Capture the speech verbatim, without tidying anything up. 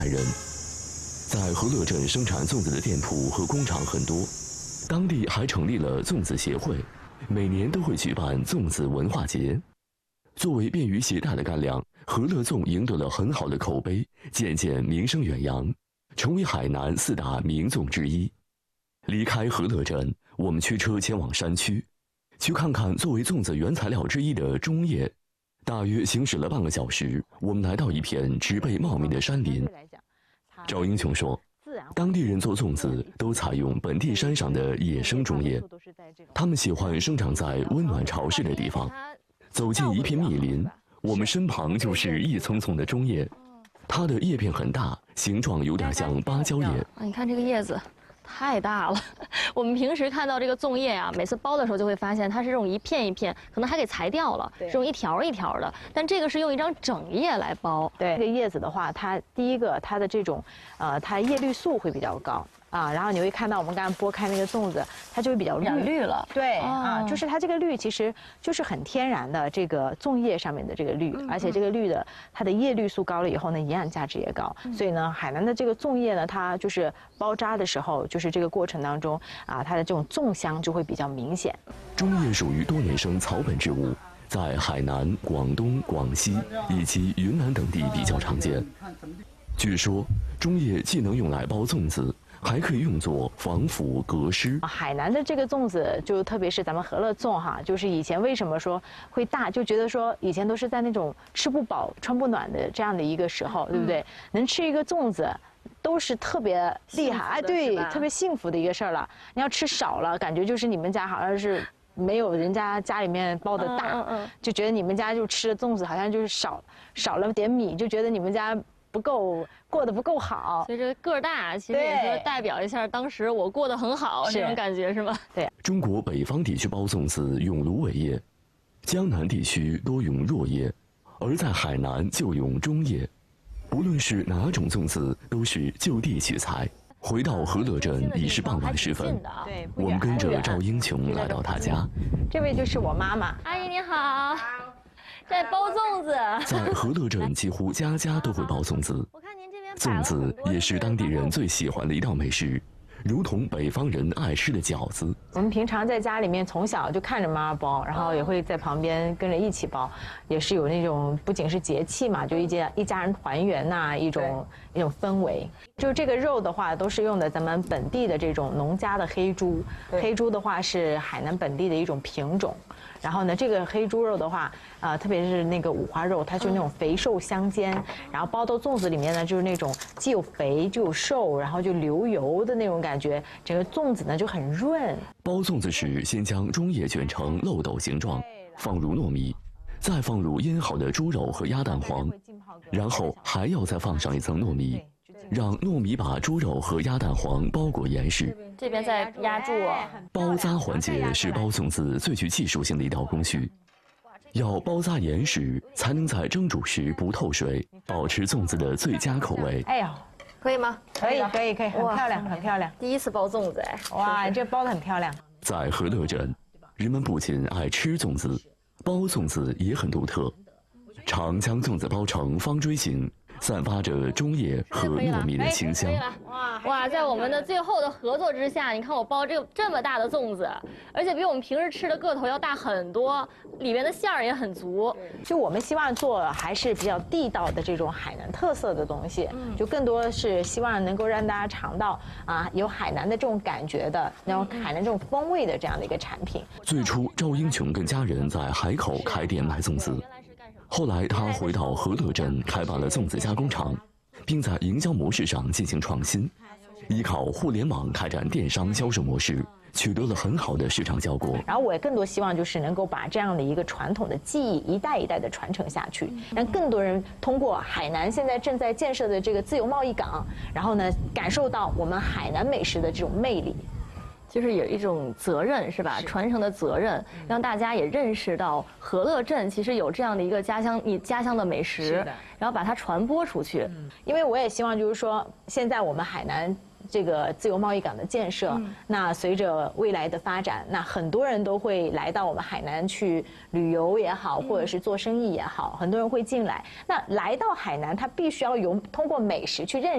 人。在和乐镇生产粽子的店铺和工厂很多，当地还成立了粽子协会，每年都会举办粽子文化节。作为便于携带的干粮，和乐粽赢得了很好的口碑，渐渐名声远扬，成为海南四大名粽之一。离开和乐镇，我们驱车前往山区，去看看作为粽子原材料之一的中叶。大约行驶了半个小时，我们来到一片植被茂密的山林。赵英琼说，当地人做粽子都采用本地山上的野生中叶，他们喜欢生长在温暖潮湿的地方。走进一片密林，我们身旁就是一丛丛的中叶，它的叶片很大，形状有点像芭蕉叶。 啊，你看这个叶子太大了。我们平时看到这个粽叶啊，每次包的时候就会发现它是这种一片一片，可能还给裁掉了，这种一条一条的。但这个是用一张整叶来包。 对，这个叶子的话，它第一个它的这种，呃，它叶绿素会比较高。啊，然后你会看到我们刚刚剥开那个粽子，它就会比较绿绿了。 对、哦、啊，就是它这个绿其实就是很天然的这个粽叶上面的这个绿，嗯、而且这个绿的它的叶绿素高了以后呢，营养价值也高。嗯、所以呢，海南的这个粽叶呢，它就是包扎的时候，就是这个过程当中啊，它的这种粽香就会比较明显。 中叶属于多年生草本植物，在海南、广东、广西以及云南等地比较常见。据说，中叶既能用来包粽子，还可以用作防腐隔湿。 海南的这个粽子，就特别是咱们和乐粽哈，就是以前为什么说会大，就觉得说以前都是在那种吃不饱穿不暖的这样的一个时候，对不对？嗯、能吃一个粽子，都是特别厉害，哎，对，特别幸福的一个事儿了。你要吃少了，感觉就是你们家好像是没有人家家里面包的大，嗯嗯嗯就觉得你们家就吃的粽子好像就是少少了点米，就觉得你们家不够过得不够好， 所以这个个儿大其实也是代表一下当时我过得很好这种感觉，是吗？ 对。 中国北方地区包粽子用芦苇叶，江南地区多用箬叶，而在海南就用中叶。无论是哪种粽子，都是就地取材。回到和乐镇已是傍晚时分， 对， 我们跟着赵英琼来到她家。 这位就是我妈妈， 阿姨你好。在包粽子， 在和乐镇几乎家家都会包粽子。粽子也是当地人最喜欢的一道美食，如同北方人爱吃的饺子。 我们平常在家里面从小就看着妈妈包，然后也会在旁边跟着一起包，也是有那种不仅是节气嘛，就一家一家人团圆呐、啊，一种一种氛围。就这个肉的话，都是用的咱们本地的这种农家的黑猪，黑猪的话是海南本地的一种品种。然后呢，这个黑猪肉的话，呃，特别是那个五花肉，它就是那种肥瘦相间，然后包到粽子里面呢，就是那种既有肥就有瘦，然后就流油的那种感觉，整个粽子呢就很润。 包粽子时，先将中叶卷成漏斗形状，放入糯米，再放入腌好的猪肉和鸭蛋黄，然后还要再放上一层糯米。让糯米把猪肉和鸭蛋黄包裹严实。 这边在压住。 包扎环节是包粽子最具技术性的一道工序，要包扎严实，才能在蒸煮时不透水，保持粽子的最佳口味。 哎呦， 可以吗？ 可以，可以，可以，很漂亮，很漂亮。 第一次包粽子，哎， 哇，这包得很漂亮。 在和乐镇，人们不仅爱吃粽子，包粽子也很独特，常将粽子包成方锥形。散发着中叶和糯米的清香。 哇，在我们的最后的合作之下，你看我包这个这么大的粽子，而且比我们平时吃的个头要大很多，里面的馅儿也很足。 就我们希望做还是比较地道的这种海南特色的东西，嗯、就更多是希望能够让大家尝到啊有海南的这种感觉的，然后海南这种风味的这样的一个产品。 最初，赵英琼跟家人在海口开店卖粽子。后来，他回到和乐镇开办了粽子加工厂，并在营销模式上进行创新，依靠互联网开展电商销售模式，取得了很好的市场效果。 然后我也更多希望就是能够把这样的一个传统的技艺一代一代的传承下去，让更多人通过海南现在正在建设的这个自由贸易港，然后呢感受到我们海南美食的这种魅力。 就是有一种责任，是吧？传承的责任，让大家也认识到和乐镇其实有这样的一个家乡，你家乡的美食，然后把它传播出去。 嗯、因为我也希望就是说，现在我们海南这个自由贸易港的建设，嗯、那随着未来的发展，那很多人都会来到我们海南去旅游也好，或者是做生意也好，很多人会进来。那来到海南，他必须要有通过美食去认识。